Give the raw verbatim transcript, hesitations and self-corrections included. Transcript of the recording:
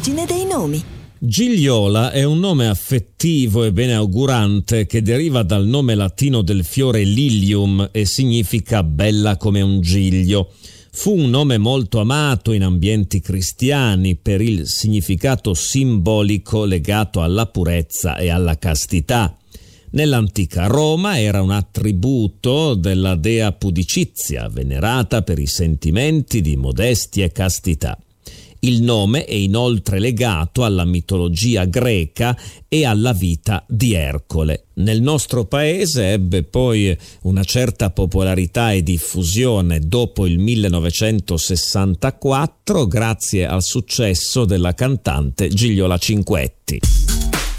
l'origine dei nomi. Gigliola è un nome affettivo e beneaugurante che deriva dal nome latino del fiore lilium e significa bella come un giglio. Fu un nome molto amato in ambienti cristiani per il significato simbolico legato alla purezza e alla castità. Nell'antica Roma era un attributo della dea Pudicizia, venerata per i sentimenti di modestia e castità. Il nome è inoltre legato alla mitologia greca e alla vita di Ercole. Nel nostro paese ebbe poi una certa popolarità e diffusione dopo il millenovecentosessantaquattro grazie al successo della cantante Gigliola Cinquetti.